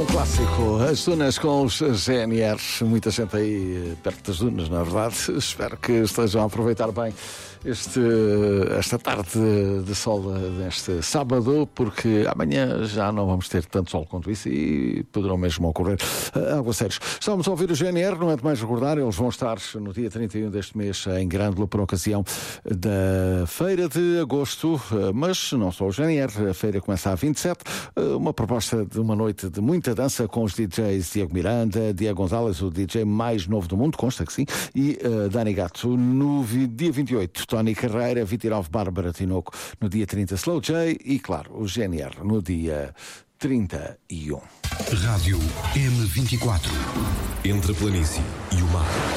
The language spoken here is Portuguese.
Um clássico, as dunas com os GNR. Muita gente aí perto das dunas, na verdade. Espero que estejam a aproveitar bem esta tarde de sol neste sábado, porque amanhã já não vamos ter tanto sol quanto isso e poderão mesmo ocorrer aguaceiros. Estamos a ouvir o GNR, não é de mais recordar, eles vão estar no dia 31 deste mês em Grândola por ocasião da Feira de Agosto, mas não só o GNR, a feira começa a 27, uma proposta de uma noite de muita dança com os DJs Diego Miranda, Diego Gonzalez, o DJ mais novo do mundo, consta que sim, e Dani Gato. No dia 28, Tony Carreira, 29, Bárbara Tinoco, no dia 30, Slow J e, claro, o GNR no dia 31. Rádio M24. Entre a planície e o mar.